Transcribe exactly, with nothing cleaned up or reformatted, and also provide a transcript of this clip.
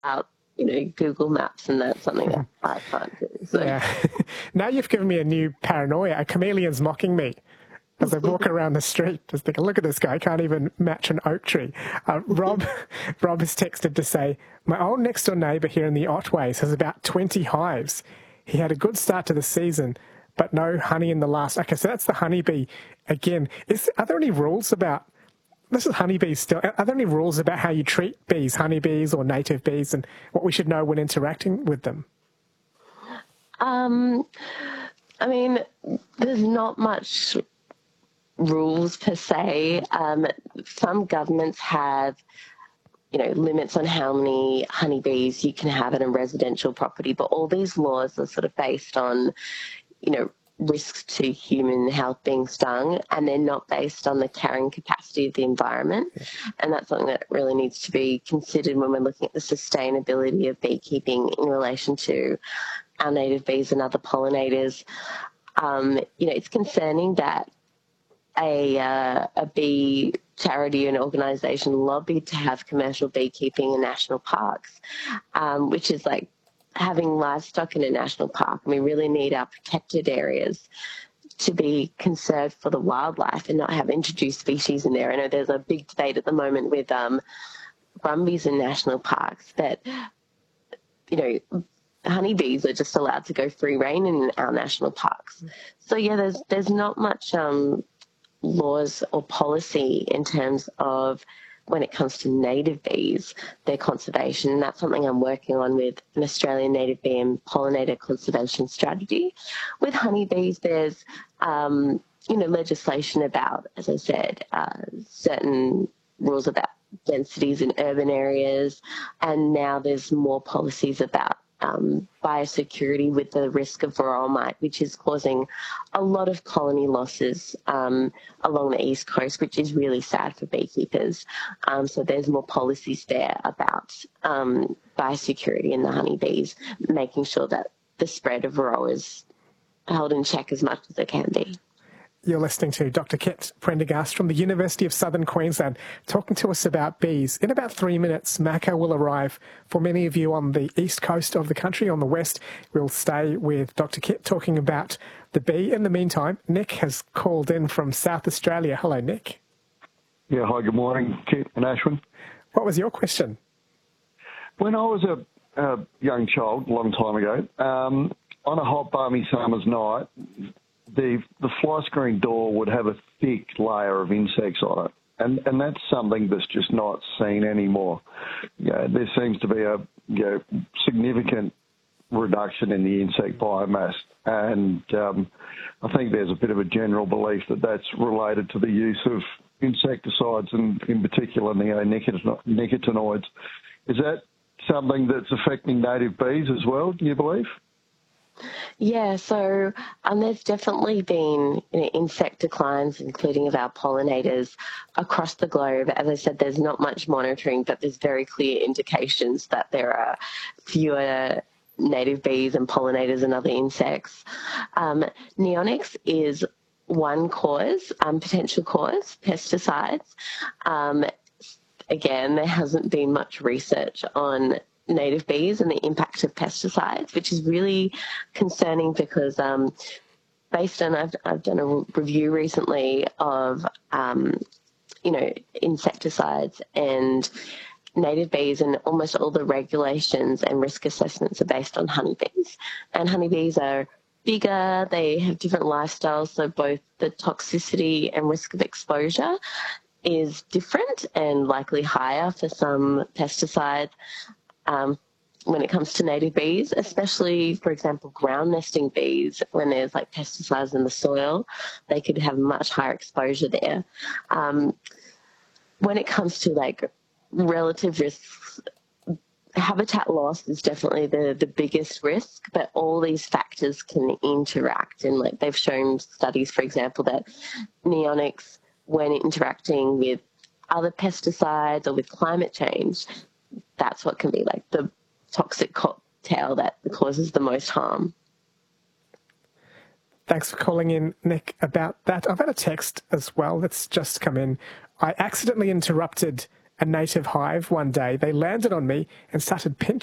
out, you know, Google Maps, and that's something that I can't do. So. Yeah. Now you've given me a new paranoia. A chameleon's mocking me as I walk around the street. Just thinking, look at this guy, can't even match an oak tree. Uh, Rob, Rob has texted to say, my old next door neighbour here in the Otways has about twenty hives. He had a good start to the season, but no honey in the last. Okay, so that's the honeybee again. Is are there any rules about? This is honeybees still. Are there any rules about how you treat bees, honeybees or native bees, and what we should know when interacting with them? Um, I mean, there's not much rules per se. Um, some governments have, you know, limits on how many honeybees you can have in a residential property, but all these laws are sort of based on, you know, risks to human health being stung, and they're not based on the carrying capacity of the environment. Yeah. And that's something that really needs to be considered when we're looking at the sustainability of beekeeping in relation to our native bees and other pollinators. Um, you know, it's concerning that a, uh, a bee charity and organisation lobbied to have commercial beekeeping in national parks, um, which is like having livestock in a national park. We really need our protected areas to be conserved for the wildlife and not have introduced species in there. I know there's a big debate at the moment with um, brumbies in national parks that, you know, honeybees are just allowed to go free rein in our national parks. So yeah, there's there's not much um, laws or policy in terms of when it comes to native bees, their conservation. And that's something I'm working on with an Australian native bee and pollinator conservation strategy. With honeybees, there's, um, you know, legislation about, as I said, uh, certain rules about densities in urban areas. And now there's more policies about Um, biosecurity with the risk of varroa mite, which is causing a lot of colony losses um, along the east coast, which is really sad for beekeepers. Um, so there's more policies there about um, biosecurity in the honeybees, making sure that the spread of varroa is held in check as much as it can be. You're listening to Doctor Kit Prendergast from the University of Southern Queensland, talking to us about bees. In about three minutes, Mako will arrive. For many of you on the east coast of the country, on the west, we'll stay with Doctor Kit talking about the bee. In the meantime, Nick has called in from South Australia. Hello, Nick. Yeah, hi, good morning, Kit and Ashwin. What was your question? When I was a, a young child, a long time ago, um, on a hot, balmy summer's night, the the fly screen door would have a thick layer of insects on it. And and that's something that's just not seen anymore. You know, there seems to be a you know, significant reduction in the insect biomass. And um, I think there's a bit of a general belief that that's related to the use of insecticides and in particular neonicotinoids. Is that something that's affecting native bees as well, do you believe? Yeah, so um, there's definitely been you know, insect declines, including of our pollinators, across the globe. As I said, there's not much monitoring, but there's very clear indications that there are fewer native bees and pollinators and other insects. Um, neonics is one cause, um, potential cause, pesticides. Um, again, there hasn't been much research on native bees and the impact of pesticides, which is really concerning because um, based on, I've, I've done a review recently of, um, you know, insecticides and native bees, and almost all the regulations and risk assessments are based on honeybees. And honeybees are bigger, they have different lifestyles, so both the toxicity and risk of exposure is different and likely higher for some pesticides. Um, when it comes to native bees, especially, for example, ground nesting bees, when there's like pesticides in the soil, they could have much higher exposure there. Um, when it comes to like relative risks, habitat loss is definitely the, the biggest risk, but all these factors can interact. And like they've shown studies, for example, that neonics, when interacting with other pesticides or with climate change, that's what can be like the toxic cocktail that causes the most harm. Thanks for calling in, Nick, about that. I've had a text as well that's just come in. I accidentally interrupted a native hive one day. They landed on me and started pinching